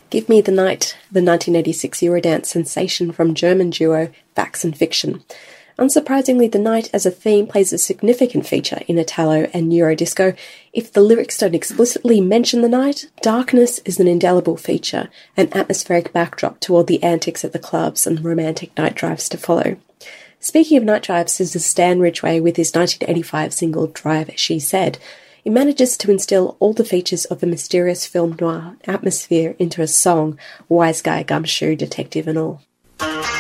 Give Me the Night, the 1986 Eurodance sensation from German duo Facts and Fiction. Unsurprisingly, the night as a theme plays a significant feature in Italo and Eurodisco. If the lyrics don't explicitly mention the night, darkness is an indelible feature, an atmospheric backdrop to all the antics at the clubs and romantic night drives to follow. Speaking of night drives, this is Stan Ridgway with his 1985 single Drive, She Said. It manages to instill all the features of a mysterious film noir atmosphere into a song, wise guy, gumshoe, detective and all.